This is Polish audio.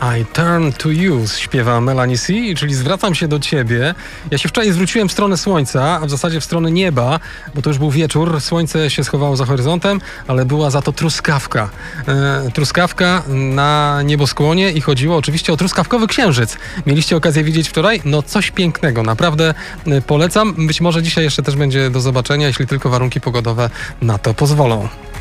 I turn to you, śpiewa Melanie C, czyli zwracam się do ciebie. Ja się wczoraj zwróciłem w stronę słońca, a w zasadzie w stronę nieba, bo to już był wieczór, słońce się schowało za horyzontem, ale była za to truskawka. Truskawka na nieboskłonie i chodziło oczywiście o truskawkowy księżyc. Mieliście okazję widzieć wczoraj? No coś pięknego, naprawdę polecam. Być może dzisiaj jeszcze też będzie do zobaczenia, jeśli tylko warunki pogodowe na to pozwolą.